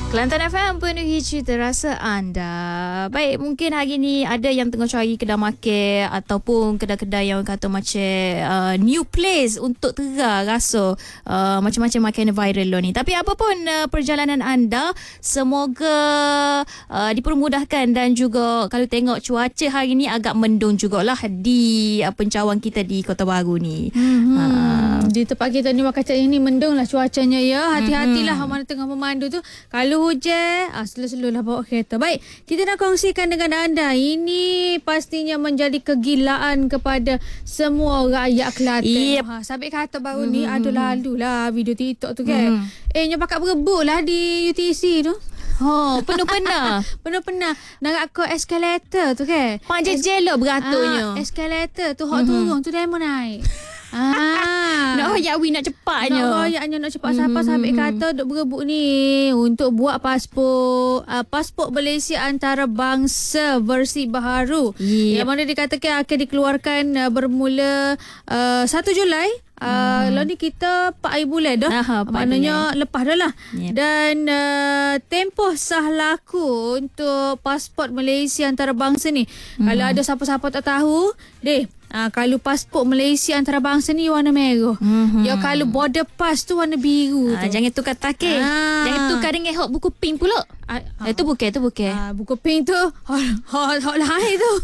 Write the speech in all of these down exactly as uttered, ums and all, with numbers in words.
Kelantan F M penuhi cita rasa anda. Baik, mungkin hari ni ada yang tengah cari kedai makan ataupun kedai-kedai yang kata macam uh, new place untuk terah rasa uh, macam-macam makanan viral lo ni. Tapi apapun uh, perjalanan anda, semoga uh, dipermudahkan, dan juga kalau tengok cuaca hari ni agak mendung jugalah di uh, pencawang kita di Kota Baru ni. Hmm, uh. Di tempat kita ni Wakacat ini mendung lah cuacanya ya. Hati-hatilah hmm. mana tengah memandu tu. Kalau hujan, ah, slow-slow lah bawa kereta. Baik, kita nak kongsikan dengan anda. Ini pastinya menjadi kegilaan kepada semua rakyat Kelantan. Yep. Ha, sampai kata baru mm-hmm. ni ada lalu lah video TikTok tu kan. Mm. Eh, nyo pakat berebut lah di U T C tu. Oh, penuh pernah. Penuh pernah. Nak ke eskalator tu kan. Panjang es- jelo beraturnya. Ah, eskalator tu hak mm-hmm. turun tu demo naik. Ah, nak royak wi nak cepatnya. Nak royaknya nak cepat mm-hmm. siapa sampai kata duk berebut ni untuk buat pasport uh, pasport Malaysia antarabangsa versi baharu. Yep. Yang mana dikatakan akan dikeluarkan uh, bermula uh, satu Julai. Uh, hmm. Lalu ni kita empat hari bulan dah. Aha, maknanya bulan. Lepas dah lah. Yep. Dan uh, tempoh sah laku untuk pasport Malaysia antarabangsa ni. Hmm. Kalau ada siapa-siapa tak tahu, deh, uh, kalau pasport Malaysia antarabangsa ni warna merah. Hmm. Ya, kalau border pass tu warna biru uh, tu. Jangan tukar takin. Ah. Jangan tukar dengan hot buku pink pula. Uh, uh, itu bukan, itu bukan. Uh, buku pink tu hot hot, hot lain tu.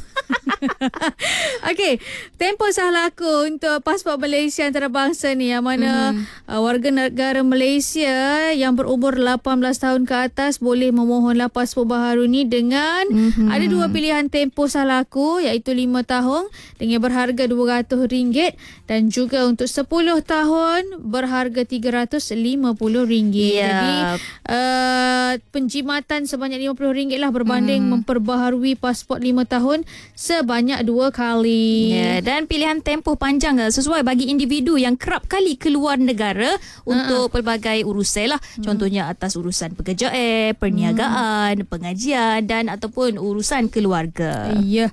Okey, tempoh sah laku untuk pasport Malaysia antarabangsa ni yang mana mm-hmm. uh, warga negara Malaysia yang berumur lapan belas tahun ke atas boleh memohonlah pasport baharu ni dengan mm-hmm. ada dua pilihan tempoh sah laku, iaitu lima tahun dengan berharga dua ratus ringgit dan juga untuk sepuluh tahun berharga tiga ratus lima puluh ringgit. Yep. Jadi uh, penjimatan sebanyak lima puluh ringgit lah berbanding mm. memperbaharui pasport lima tahun sebanyak dua kali. Ya, dan pilihan tempoh panjang sesuai bagi individu yang kerap kali keluar negara untuk uh-uh. pelbagai urusan lah. Hmm. Contohnya atas urusan pekerjaan, perniagaan, hmm. pengajian dan ataupun urusan keluarga. Ya.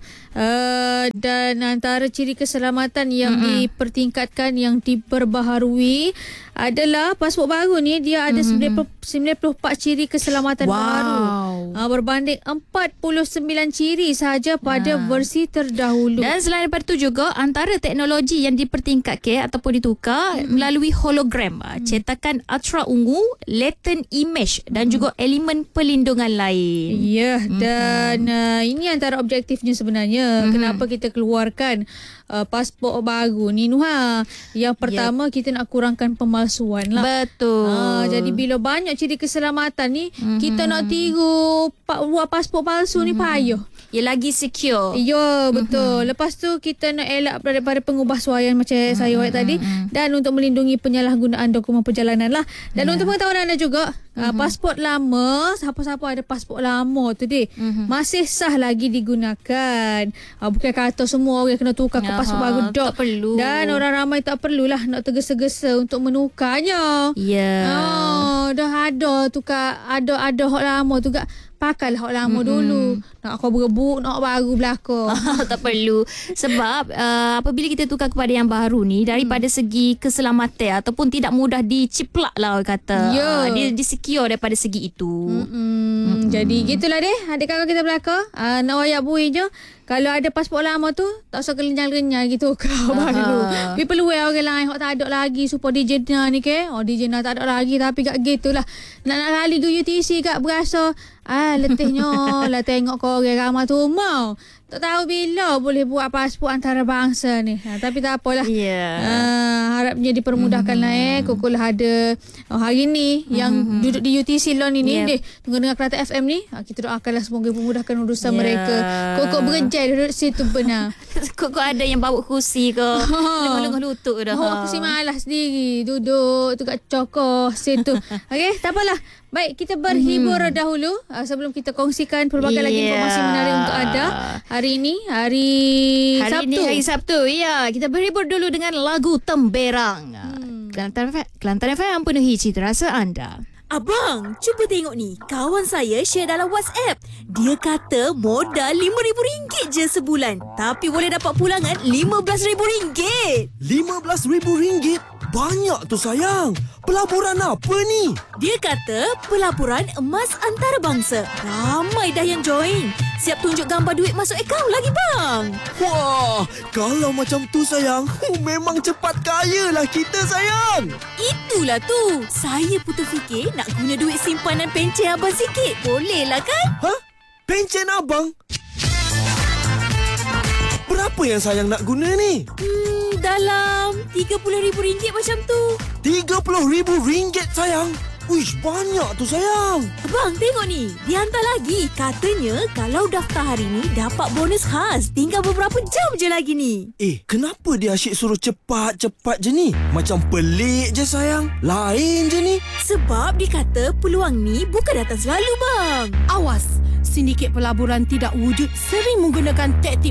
Uh, dan antara ciri keselamatan yang uh-uh. dipertingkatkan, yang diperbaharui adalah pasport baru ni dia ada uh-huh. sembilan puluh empat ciri keselamatan wow. baru. Uh, berbanding empat puluh sembilan ciri sahaja pada uh. versi terdahulu. Dan selain daripada itu juga antara teknologi yang dipertingkatkan ataupun ditukar hmm. melalui hologram, hmm. cetakan ultra ungu, latent image dan hmm. juga elemen perlindungan lain. Ya, hmm. dan uh, ini antara objektifnya sebenarnya. Hmm. Kenapa kita keluarkan uh, pasport baru ni Nuha? Yang pertama, yep. kita nak kurangkan pemalsuan lah. Betul. Uh, jadi bila banyak ciri keselamatan ni, hmm. kita nak tiru pa- buat pasport palsu hmm. ni payah. Ya, lagi secure. Ya, betul. Mm-hmm. Lepas tu kita nak elak daripada pengubah suaian macam mm-hmm. saya buat tadi, dan untuk melindungi penyalahgunaan dokumen perjalanan lah. Dan yeah. untuk pengetahuan anda juga, mm-hmm. uh, pasport lama, siapa-siapa ada pasport lama tu deh, mm-hmm. masih sah lagi digunakan. Uh, bukan kata semua orang kena tukar ke Aha, pasport baru dok. Tak perlu. Dan orang ramai tak perlulah nak tergesa-gesa untuk menukarnya. Ya. Yeah. Oh, dah ada tukar, ada-ada hak lama tu gak. Pakailah hak lama mm-hmm. dulu. Nak kau berebut, nak baru belakang. Tak perlu. Sebab uh, apabila kita tukar kepada yang baru ni, daripada mm. segi keselamatan ataupun tidak mudah diciplak lah orang kata. Yeah. Uh, dia, dia secure daripada segi itu. Mm-mm. Mm-mm. Jadi gitulah deh adik kakak kita belakang. Uh, nak wayak bui je. Kalau ada pasport lama tu, tak usah kelenyal-lenyal gitu kau baru. Tapi perlu orang lain yang tak ada lagi supaya D J ni ke. Oh, D J tak ada lagi tapi kat gitulah. Nak-nak kali ke U T C kat berasa ah letihnya lah tengok kau orang ramai tu mau. Tak tahu bila boleh buat pasport antarabangsa ni. Ha, tapi tak apalah. Yeah. Uh, harapnya dipermudahkan mm-hmm. lah eh. Kukulah ada oh, hari ni mm-hmm. yang duduk di U T C Lon ini yep. deh. Tengah dengar Kelantan F M ni. Ha, kita doakanlah semoga memudahkan urusan yeah. mereka. Kok-kok berjaya duduk situ benar. Kok-kok ada yang bawa kursi ke. Lengah-lengah lutut dah. Oh, kursi malas sendiri. Duduk tu kat cokoh situ. Okey, tak apalah. Baik, kita berhibur mm-hmm. dahulu uh, sebelum kita kongsikan pelbagai yeah. lagi informasi menarik untuk anda. Hari ini, hari, hari Sabtu. Hari ini, hari Sabtu. Ya, kita berhibur dulu dengan lagu Temberang. Hmm. Kelantan, Kelantan F M penuhi cita rasa anda. Abang, cuba tengok ni. Kawan saya share dalam WhatsApp. Dia kata modal lima ribu ringgit je sebulan. Tapi boleh dapat pulangan lima belas ribu ringgit. lima belas ribu ringgit? banyak tu sayang. Pelaburan apa ni? Dia kata pelaburan emas antarabangsa. Ramai dah yang join. Siap tunjuk gambar duit masuk akaun lagi bang. Wah, kalau macam tu sayang, memang cepat kaya lah kita sayang. Itulah tu. Saya putus fikir nak guna duit simpanan pencen abang sikit. Boleh lah kan? Ha? Pencen abang? Berapa yang sayang nak guna ni? Hmm, dalam tiga puluh ribu ringgit macam tu. tiga puluh ribu ringgit sayang. Uish, banyak tu sayang. Bang, tengok ni. Dia hantar lagi. Katanya kalau daftar hari ni dapat bonus khas. Tinggal beberapa jam je lagi ni. Eh, kenapa dia asyik suruh cepat-cepat je ni? Macam pelik je sayang. Lain je ni. Sebab dia kata peluang ni bukan datang selalu bang. Awas, sindiket pelaburan tidak wujud sering menggunakan taktik